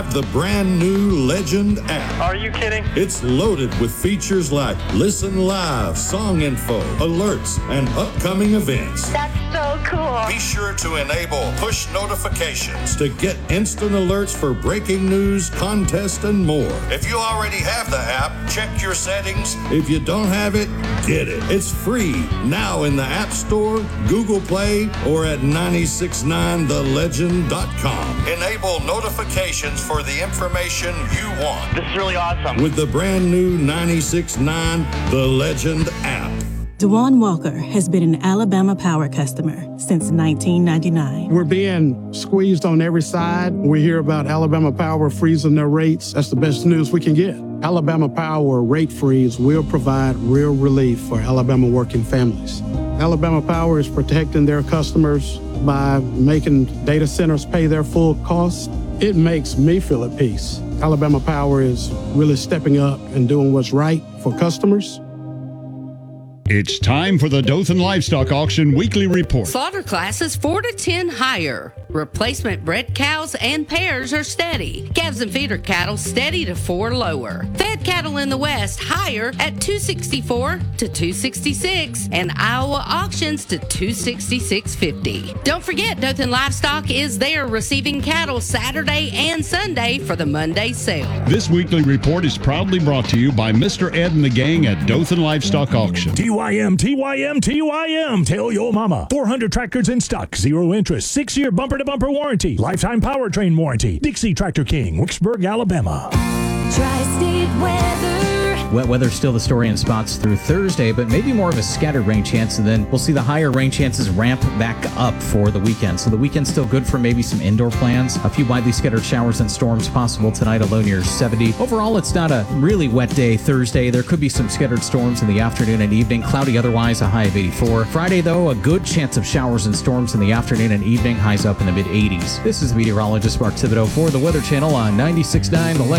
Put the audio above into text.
The brand new Legend app. Are you kidding? It's loaded with features like Listen Live, song info, alerts, and upcoming events. That's so cool. Be sure to enable push notifications to get instant alerts for breaking news, contests, and more. If you already have the app, check your settings. If you don't have it, get it. It's free now in the App Store, Google Play, or at 969thelegend.com. Enable notifications for the information you want. This is really awesome. With the brand new 96.9 The Legend app. Dewan Walker has been an Alabama Power customer since 1999. We're being squeezed on every side. We hear about Alabama Power freezing their rates. That's the best news we can get. Alabama Power rate freeze will provide real relief for Alabama working families. Alabama Power is protecting their customers by making data centers pay their full costs. It makes me feel at peace. Alabama Power is really stepping up and doing what's right for customers. It's time for the Dothan Livestock Auction Weekly Report. Slaughter classes 4 to 10 higher. Replacement bred cows and pairs are steady. Calves and feeder cattle steady to 4 lower. Fed cattle in the West higher at 264 to 266 and Iowa auctions to 266.50. Don't forget Dothan Livestock is there receiving cattle Saturday and Sunday for the Monday sale. This weekly report is proudly brought to you by Mr. Ed and the gang at Dothan Livestock Auction. TYM, TYM, TYM. Tell your mama. 400 tractors in stock, 0 interest, 6-year bumper-to-bumper warranty, lifetime powertrain warranty. Dixie Tractor King, Wicksburg, Alabama. Tri-State weather. Wet weather still the story in spots through Thursday, but maybe more of a scattered rain chance, and then we'll see the higher rain chances ramp back up for the weekend. So the weekend's still good for maybe some indoor plans. A few widely scattered showers and storms possible tonight, a low near 70. Overall, it's not a really wet day Thursday. There could be some scattered storms in the afternoon and evening. Cloudy otherwise, a high of 84. Friday, though, a good chance of showers and storms in the afternoon and evening, highs up in the mid-80s. This is meteorologist Mark Thibodeau for the Weather Channel on 96.9 The Legend.